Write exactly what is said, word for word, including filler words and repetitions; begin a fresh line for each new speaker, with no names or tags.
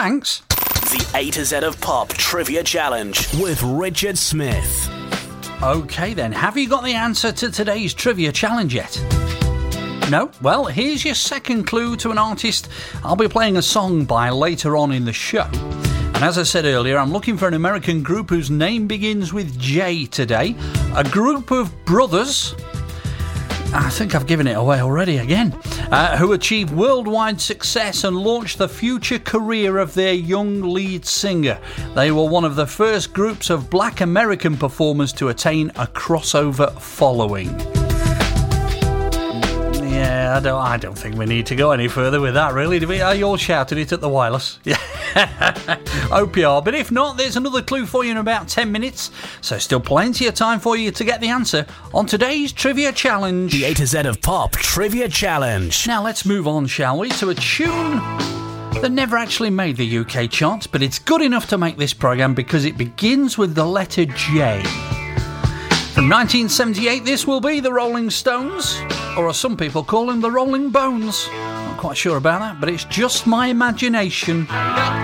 thanks.
The A to Z of Pop Trivia Challenge with Richard Smith.
OK then, have you got the answer to today's Trivia Challenge yet? No? Well, here's your second clue to an artist I'll be playing a song by later on in the show. And as I said earlier, I'm looking for an American group whose name begins with J today. A group of brothers, I think I've given it away already again, uh, who achieved worldwide success and launched the future career of their young lead singer. They were one of the first groups of black American performers to attain a crossover following. Yeah, I don't, I don't think we need to go any further with that, really, do we? Are you all shouting it at the wireless? Yeah. Hope you are. But if not, there's another clue for you in about ten minutes. So still plenty of time for you to get the answer on today's Trivia Challenge.
The A to Z of Pop Trivia Challenge.
Now let's move on, shall we, to a tune that never actually made the U K charts, but it's good enough to make this programme because it begins with the letter J. From nineteen seventy-eight, this will be the Rolling Stones, or as some people call them, the Rolling Bones. Not quite sure about that, but it's just my imagination.